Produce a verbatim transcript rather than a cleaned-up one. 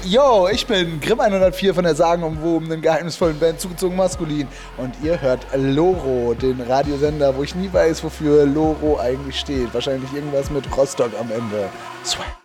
Yo, ich bin Grimm hundertvier von der sagenumwobenen, geheimnisvollen Band Zugezogen Maskulin. Und ihr hört Loro, den Radiosender, wo ich nie weiß, wofür Loro eigentlich steht. Wahrscheinlich irgendwas mit Rostock am Ende. Swag.